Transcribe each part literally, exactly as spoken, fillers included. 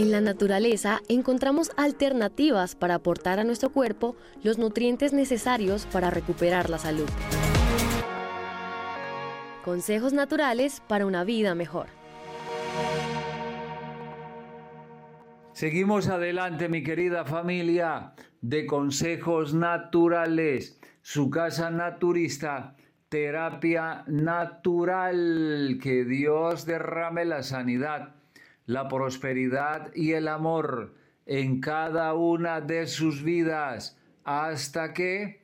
En la naturaleza encontramos alternativas para aportar a nuestro cuerpo los nutrientes necesarios para recuperar la salud. Consejos naturales para una vida mejor. Seguimos adelante, mi querida familia de Consejos Naturales, su casa naturista, terapia natural. Que Dios derrame la sanidad, la prosperidad y el amor en cada una de sus vidas hasta que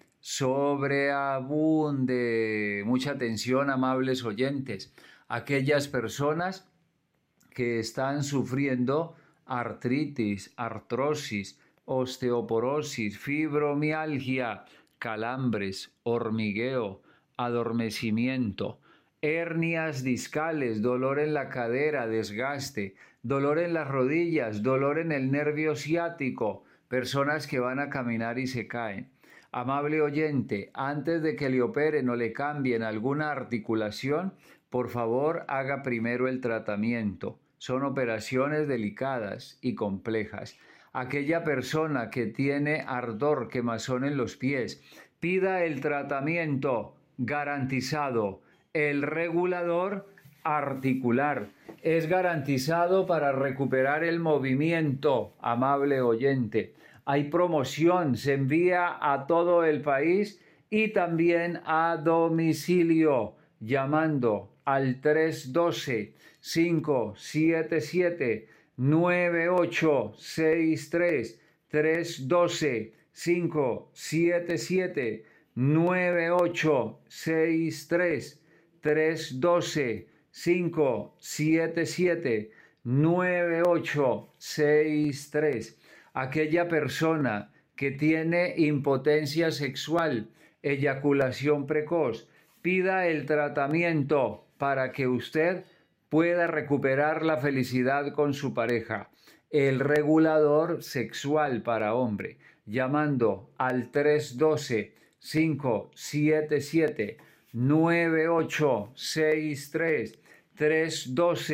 sobreabunde. Mucha atención, amables oyentes. Aquellas personas que están sufriendo artritis, artrosis, osteoporosis, fibromialgia, calambres, hormigueo, adormecimiento, hernias discales, dolor en la cadera, desgaste, dolor en las rodillas, dolor en el nervio ciático, personas que van a caminar y se caen. Amable oyente, antes de que le operen o le cambien alguna articulación, por favor haga primero el tratamiento. Son operaciones delicadas y complejas. Aquella persona que tiene ardor, quemazón en los pies, pida el tratamiento garantizado. El regulador articular es garantizado para recuperar el movimiento, amable oyente. Hay promoción, se envía a todo el país y también a domicilio, llamando al tres uno dos, cinco siete siete, nueve ocho seis tres, tres uno dos, cinco siete siete, nueve ocho seis tres, tres uno dos, cinco siete siete, nueve ocho seis tres. Aquella persona que tiene impotencia sexual, eyaculación precoz, pida el tratamiento para que usted pueda recuperar la felicidad con su pareja. El regulador sexual para hombre, llamando al tres uno dos, cinco siete siete, nueve ocho seis tres, tres uno dos,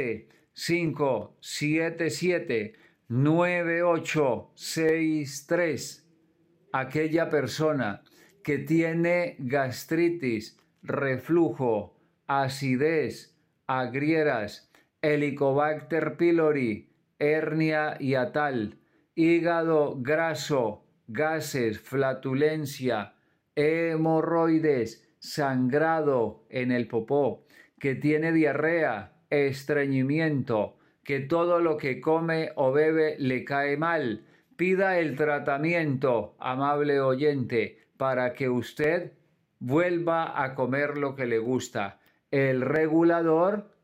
cinco siete siete, nueve ocho seis tres. Aquella persona que tiene gastritis, reflujo, acidez, agrieras, Helicobacter pylori, hernia hiatal, hígado graso, gases, flatulencia, hemorroides, sangrado en el popó, que tiene diarrea, estreñimiento, que todo lo que come o bebe le cae mal. Pida el tratamiento, amable oyente, para que usted vuelva a comer lo que le gusta. El regulador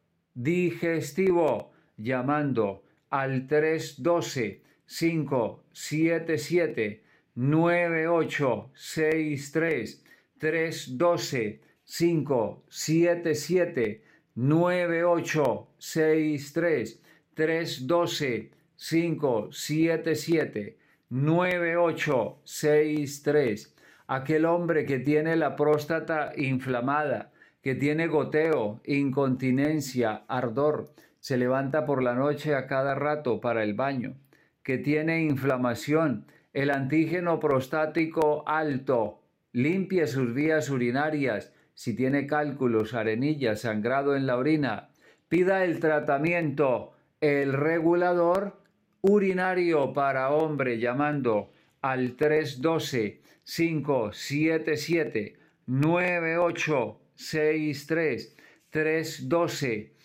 digestivo, llamando al tres uno dos, cinco siete siete, nueve ocho seis tres, tres uno dos, cinco siete siete, nueve ocho seis tres, tres uno dos, cinco siete siete, nueve ocho seis tres. Aquel hombre que tiene la próstata inflamada, que tiene goteo, incontinencia, ardor, se levanta por la noche a cada rato para el baño, que tiene inflamación, el antígeno prostático alto, limpie sus vías urinarias, si tiene cálculos, arenillas, sangrado en la orina, pida el tratamiento, el regulador urinario para hombre, llamando al tres uno dos, cinco siete siete, nueve ocho seis tres, tres uno dos,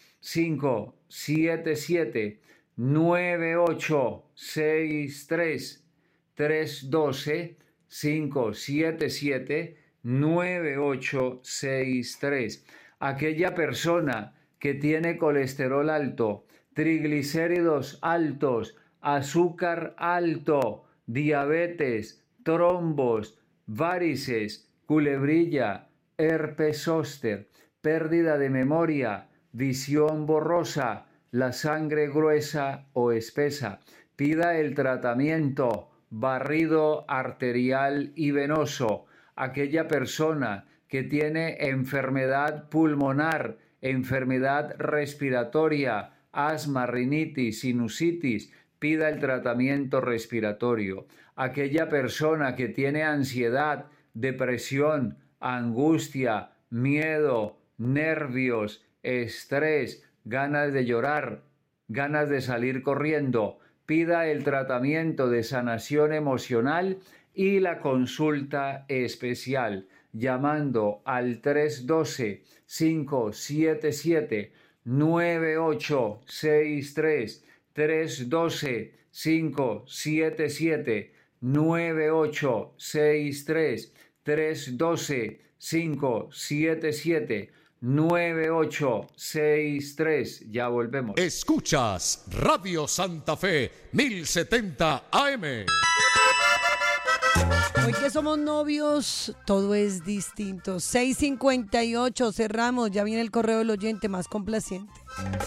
cinco siete siete, nueve ocho seis tres, tres uno dos, cinco siete siete, nueve ocho seis tres. Aquella persona que tiene colesterol alto, triglicéridos altos, azúcar alto, diabetes, trombos, varices, culebrilla, herpes zóster, pérdida de memoria, visión borrosa, la sangre gruesa o espesa. Pida el tratamiento, barrido arterial y venoso. Aquella persona que tiene enfermedad pulmonar, enfermedad respiratoria, asma, rinitis, sinusitis, pida el tratamiento respiratorio. Aquella persona que tiene ansiedad, depresión, angustia, miedo, nervios, estrés, ganas de llorar, ganas de salir corriendo, pida el tratamiento de sanación emocional y la consulta especial llamando al tres uno dos, cinco siete siete, nueve ocho seis tres, tres uno dos, cinco siete siete, nueve ocho seis tres, tres uno dos, cinco siete siete, nueve ocho seis tres. Ya volvemos. Escuchas Radio Santa Fe mil setenta A M. Hoy que somos novios, todo es distinto. seis cincuenta y ocho, cerramos. Ya viene el correo del oyente más complaciente.